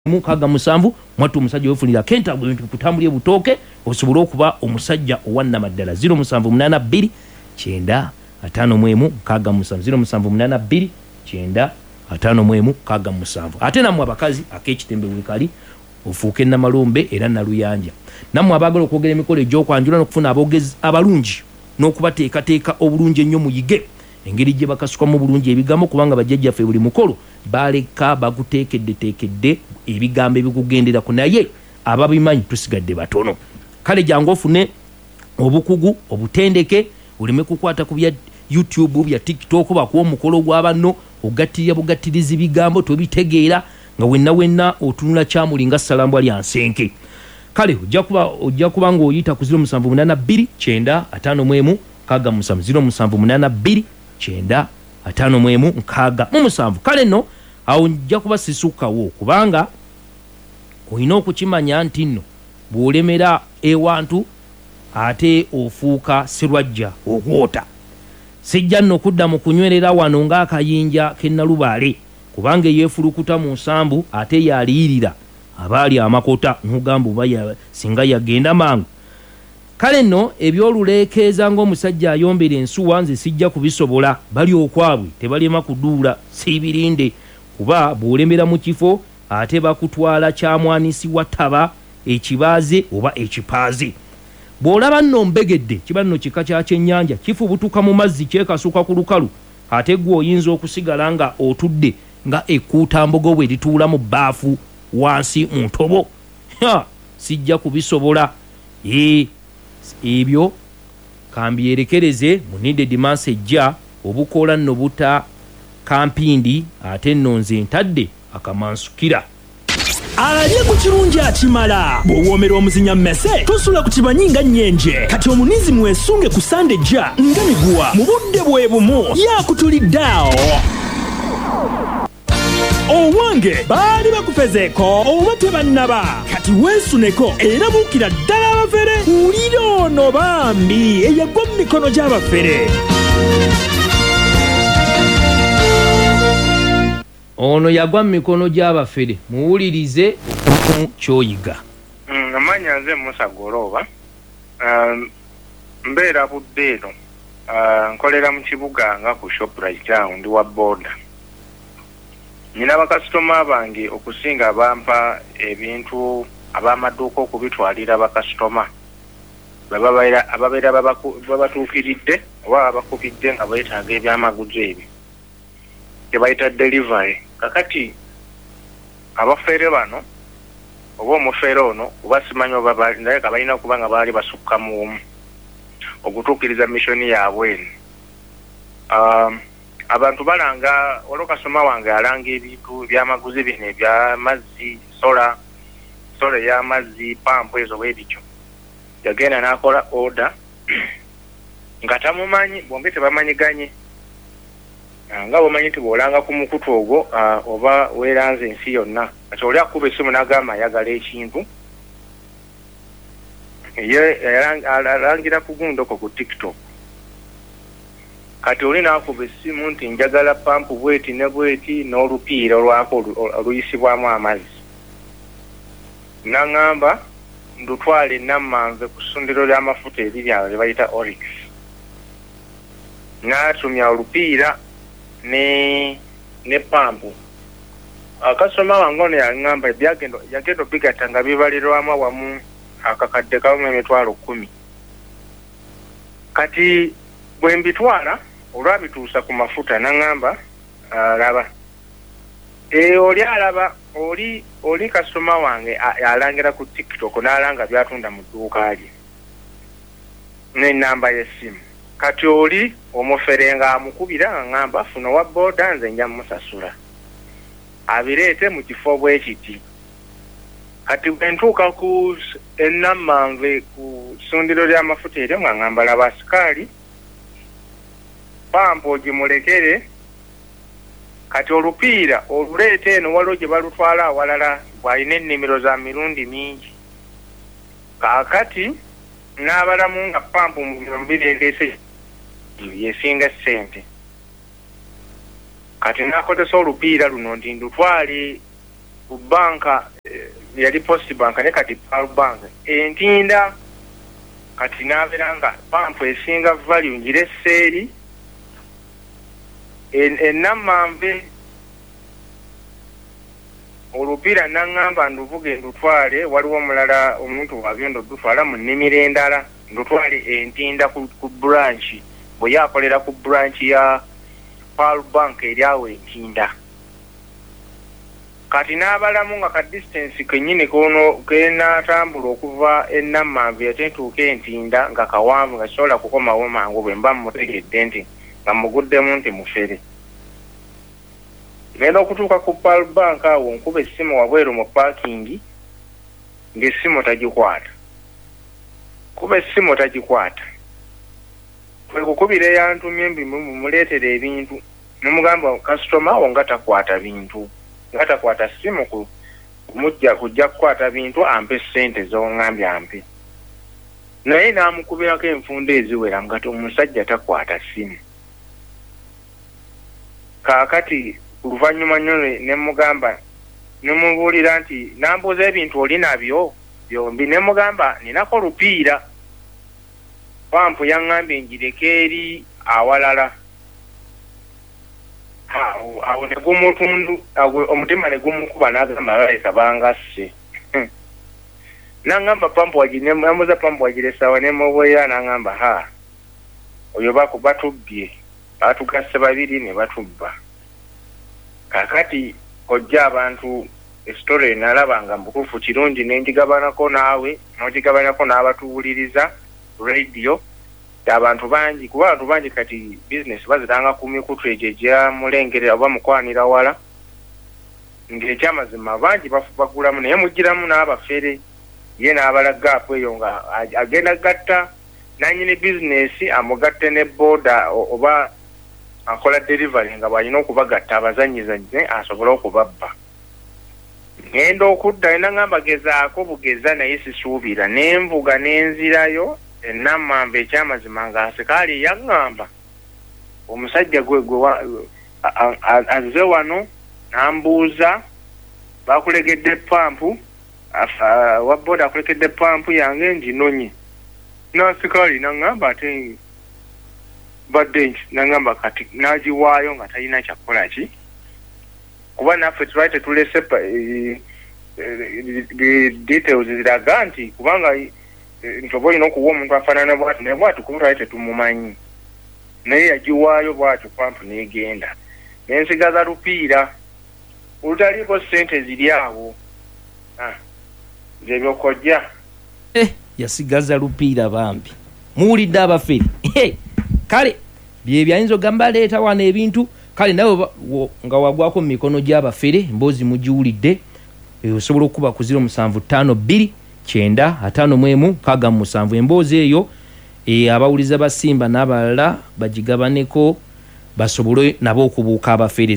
mukaga musanvu mwatu omusajja wefunira kenta gwe kutambulye butoke osobole okuba omusajja owanna maddala 0782 9 5 kaga musanvu 0782 9 5 kaga musanvu ate namwe abakazi akekitembe bulikali ofuuke na malombe era na luyanja namwe abagala okwogera emikolo egy'okwanjula n'okufuna abogezi abalungi n'okubateekateeka obulungi ennyo muyige engeri gye bakasukwamu bulungi ebigambo kubanga bajjajjaffe buli mukolo baleka baguteekedde ebigambo ebikugendera ku naye ababimanyi tusigadde batono kale jangu ofune obukugu obutendeke uleme kukwata ku bya YouTube bya TikTok bakuwa omukolo gw'abanno ogattirira bugattirizi bigambo tobitegeera nga wenna otunula kyamulinga salamu ali ansenke kale ojja kuba ng'oyita ku 0782 9 5 kaga musanvu 0782 9 5 kaga musanvu kale no awo njja kuba sisukawo kubanga oyina okukimanya nti nno bw'olemera ewantu ate ofuuka serwajja ogwota sijja nno kudda mu kunywerera wano ng'akayinja k'ennalubaale kubanga yeefulukuta mu nsambu ate yaliyirira abaali amakota nkugamba oba singa yagenda mangu kale nno ebyoluleekeeza ng'omusajja ayombera ensuwa nze sijja kubisobola bali okwabwe tebalema kuduula siibirinde kuba bw'olemera mu kifo ate bakutwala kyamwanisi wataba ekibaaze oba ekipaaze bw'olaba nno mbegedde kiba nno kika kya kyennyanja kifubutuka mu mazzi kyekasuka ku lukalu ate gwe oyinza okusigala nga otudde nga ekkuutambogo bwe lituula mu bbaafu wansi mu ntobo sijja kubisobola ebyo kambyerekereze mu needed months ejja obukola nno buta kampindi ate nno nze ntadde akamansukira alye ku kirungi akimala bw'owoomera omuzinya mmese tosula ku kibanyi nga nnyenje kati omunizi mwesunge ku sande jja nga miguwa mu budde bwe bumu yakutuliddeawo owange baali bakufezeeko oba tebannaba kati weesuneko era buukira ddala abafere wulira ono bambi eyagwa mu mikono gy'abafere ono yagwa mu mikono gy'abafere muwulirize kyoyiga amanya nze Musa Goloba mbeera budde eno nkolera mu kibuga nga ku Shoprite Town ndi wa boda nina bakasitoma bange okusinga bampa ebintu ab'amaduuka okubitwalira bakasitoma ababeera babatuukiridde oba abakubidde nga beetaaga ebyamaguzi ebyo tebayita delivery kakati abafere bano oba omufere ono oba simanyi oba naye balina okuba nga baali basukka mu omu okutuukiriza missoni yaabwe eno abantu balanga olwokasoma wange alanga ebintu byamaguzi bino ebyamazzi sola ey'amazzi pampu ezo bwebityo yagenda n'akola order nga tamumanyi bombi tebamanyiganye nga bwomanyi nti bw'olanga ku mukutu ogwo oba weeranze ensi yonna kati oli akuba essimu n'agamba ayagala ekintu alangira ku gundoko ku TikTok kati oli n'akuba essimu nti njagala pampu bweti ne bweti n'olupiira olwako oluyisibwamu amazzi n'aŋŋamba ndutwale Nammanve ku ssundiro ly'amafuta eriri awo lye bayita Oryx n'atumya olupiira ne pampu akasoma wange ono yaŋŋamba yagenda obigatta nga bibalirwamu awamu akakadde kamu emitwalo 10 kati bwe mbitwala olwabituusa ku mafuta n'aŋŋamba laba oli alaba oli kasitoma wange alangira ku TikTok n'alanga byatunda mu dduuka lye n'ennamba y'essimu kati oli omufere nga amukubira ngamba funa wa boda nze nja musasula abireete mu kifo bwe kiti kati bwe ntuuka ku Nammanve ku ssundiro ly'amafuta eryo nga ngamba laba asikaali pampu ogimulekere kati olupiira oluleete eno waliwo gye balutwala awalala bw'alina ennimiro za mirundi mingi kaakati n'abalamu nga pampu mu biro 2 endeese yesinga ssente kati n'akozesa olupiira luno nti ndutwale ku banka yali Post Bank ne kati Pearl Bank entinda kati nabeera nga pampu esinga value ngire seeri enammanve olupiira naŋŋamba nduvuge ndutwale waliwo omulala omuntu wagenda odutwala mu nnimiro endala ndutwale entinda ku branch bwe yakolera ku branch ya Pearl Bank eri awo entinda kati n'abalamu nga ka distance kennyini kenatambula okuva enammanve ate ntuuka entinda nga kawanvu nga kisobola kukomawo mangu bwe mba mutegedde nti nga muguddemu nti mufere ngenda okutuuka ku Pearl Bank awo nkuba essimu wabweru mu parking ng'essimu tagikwata kuba essimu tagikwata kwe kukubira eyantumye mbi mumuleetera ebintu nemugamba kasitoma wo nga takwata bintu nga takwata ssimu kumujja kujja kukwata bintu ampe ssente z'oŋŋambye ampe naye n'amukubirako enfunda eziwera nga omusajja takwata ssimu kaakati oluvannyuma nnyo ne mugamba ne mubuulira nti nambuuza ebintu oli nabyo byombi ne mugamba ninako lupiira pampu yaŋŋambye ngireka eri awalala awo ne gumutundu omutima ne gumukuba n'agamba baleka bangasse n'aŋŋamba pampu namuza pampu wagiresawa ne mubweera n'aŋŋamba oyo batubbye batugasse babiri ne batubba kakati ojja abantu esitore nalabanga mbutuufu kirungi nengigabanako naawe n'ogigabanako n'abatuwuliriza radio abantu bangi kuba abantu bangi kati business bazitanga ku mikutu egyo egyamulengerera oba mukwanira wala ng'ekyamazima bangi bagulamu naye mugiramu n'abafere ye n'abalagaapu eyo nga agenda gatta nanyini business amugatte ne boda oba akola delivery nga bwalina okubagatta abazanyizanyi asobole okubabba ngenda okudda naŋŋamba gezaako bugeza naye sisuubira nenvuga nenzirayo enammanve ekyamazima nga asikaali yaŋŋamba omusajja gwe azze wano nambuuza bakulegedde pampu wabboda akulegedde pampu yange nginonye nasikaali naŋŋamba ate badde naŋŋamba kati nagiwaayo nga talina kyakukola ki kuba naffe tulali tetulese details ziraga nti kubanga nti oba olina okuwa omuntu afaanana bwati naye bwati kuba tulali tetumumanyi naye yagiwaayo bwatyo pampu n'egenda nensigaza lupiira olutaliiko ssente ziri awo nzebyokojja yasigaza lupiira bambi muwulidde abaferi kale bye byayinza ogamba leeta wano ebintu kale nawe nga wagwako mu mikono gy'abafere emboozi mugiwulidde osobola okuba ku 072955 emboozi eyo abawuliza basimba n'abalala bagigabaneko basobole nabo okubuuka abafere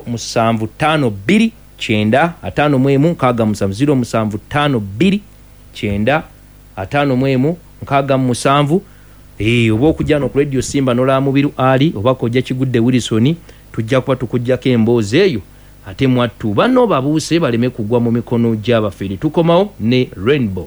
07529527 oba okujja no ku radio Simba nola mubiru ali oba kojja Kigudde Wilson tujja kuba tukujjako emboozi eyo ate mwattu bano babuuse baleme kugwa mu mikono gy'abafere. Tukomawo ne Rainbow.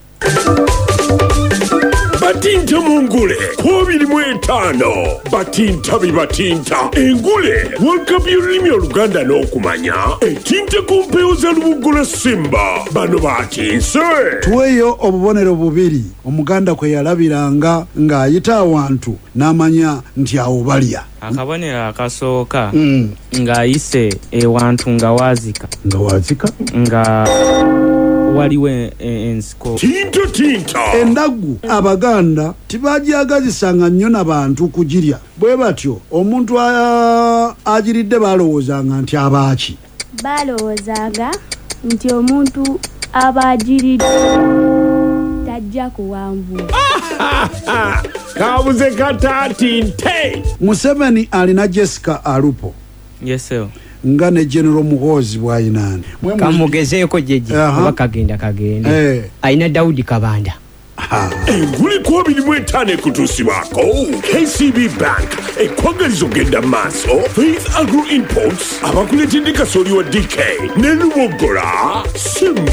Batinta mungule 25 batinta bibatinta engule wakabye olulimi oluganda n'okumanya etinta ku mpewo za Lubugula Simba bano batinse tuweyo obubonero bubiri omuganda kwe yalabiranga ng'ayita awantu n'amanya nti awo balya. Akabonero akasooka ng'ayise ewantu nga wazika nga waliwo ensiko tinta endagu abaganda tibajagazisanga nnyo n'abantu kugirya bwe batyo omuntu agiridde balowoozanga nti abaaki balowoozanga nti omuntu abagiridde tajja kuwanvuwa kabuze katatinte. Museveni alina Jessica Alupo yeso nga ne General Muhoozi bwayinaani kamugezeeko jeje oba kagenda aina Daudi Kabanda engule 25 ekutuusibwako KCB Bank ekwagaliza ogenda maaso. Faith Agro Imports abakuletedde kasooli wa DK ne Lubogola Simba.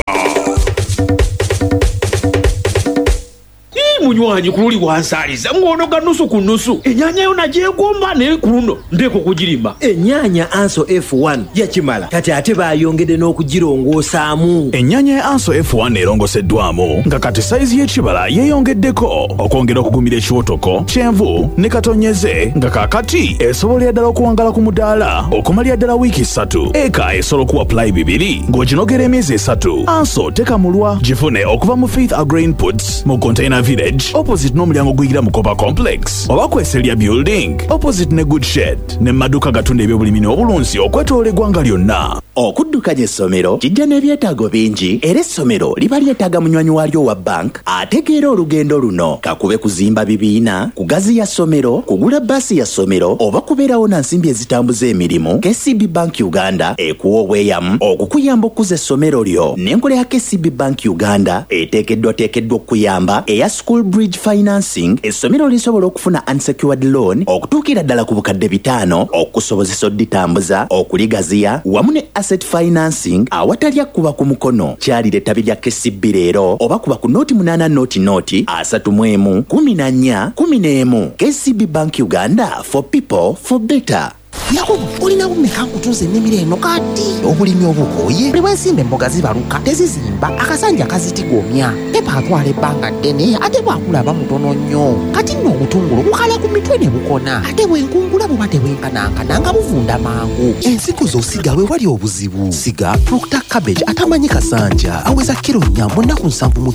Munywanyi kululi wansaliza ngonoga nusu ku nusu. Enyanya yo nagyegomba naye ku luno ndeko kugirimba. Enyanya Anso F1 yakimala kati ate bayongedde n'okugirongosaamu. Enyanya ya Anso F1 erongoseddwamu nga kati sayizi y'ekibala yeeyongeddeko okwongera okugumira ekiwotoko kyenvu ne katonyeze nga kaakati esobolera ddala okuwangala ku mudaala okumalira ddala wiiki 3. Eka esobola okuwa pulayi 2 ng'oginogera emyezi 3. Anso tekamulwa gifune okuva mu Faith Agro Inputs mu Container Village opposite n'omulyango guyingira mu Kopa Complex oba Kweselya Building opposite ne Good Shed ne maduka gatunda ebyobulimi n'obulunzi okwetoola eggwanga lyonna. Okuddukanya essomero kijja n'ebyetaago bingi era essomero liba lyetaaga munywanyi waalyo wa bank ategeera olugendo luno kakube kuzimba bibiina kugaziya ssomero kugula bbaasi ya ssomero oba kubeerawo na nsimbi ezitambuza emirimu. KCB Bank Uganda ekuwa obweyamu okukuyamba okuza essomero lyo n'enkola ya KCB Bank Uganda eteekeddwa okuyamba eya School Bridge Financing. Essomero lisobola okufuna unsecured loan okutuukira ddala ku bukadde 5 okusobozesa odditambuza okuligaziya wamu ne asset financing awatalya kuba ku mukono. Kyalira ettabi lya KCB leero oba kuba ku noti 8 noti 31 14 KCB Bank Uganda, for people for better. Yakubu olina kumeka kutunza ennimiro eno kati obulimi obukoye buli bwensimba emboga zibaluka tezizimba akasanja kazitigomya pepa atwala ebbanga ddene ate bwakulaba mutono nnyo kati nno obutungulu bukala ku mitwe ne bukona ate bwenkungula buba tebwenkanankana nga buvunda mangu. Ensigo z'osiga we wali obuzibu siga Proctor Cabbage atamanyi kasanja aweza kiro 4 mu nnaku 7